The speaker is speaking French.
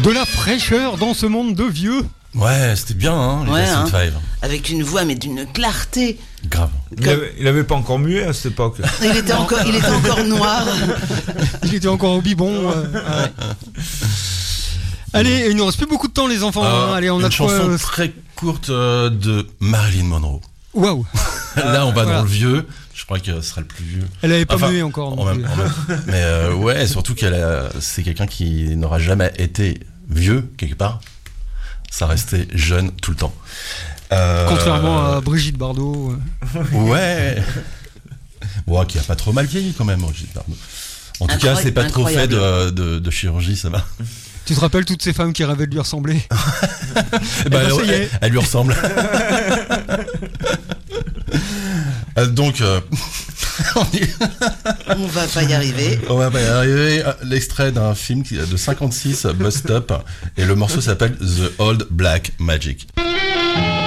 De la fraîcheur dans ce monde de vieux. Ouais, c'était bien, hein, les Jackson 5. Avec une voix, mais d'une clarté. Grave. Il avait pas encore muet à cette époque. Il était encore noir. Il était encore au bibon. Ouais. Allez, il nous reste plus beaucoup de temps, les enfants. Allez, on a une chanson très courte de Marilyn Monroe. Waouh. Là, on va dans le vieux. Je crois que ce sera le plus vieux. Elle avait pas mué encore. Mais ouais, surtout c'est quelqu'un qui n'aura jamais été vieux quelque part. Ça restait jeune tout le temps. Contrairement à Brigitte Bardot. Ouais. Bon, qui a pas trop mal vieilli quand même, Brigitte Bardot. En tout cas, c'est pas trop fait de chirurgie, ça va. Tu te rappelles toutes ces femmes qui rêvaient de lui ressembler? Elle lui ressemble. Donc, on va pas y arriver. On va pas y arriver. L'extrait d'un film de 56, Bus Stop, et le morceau s'appelle The Old Black Magic.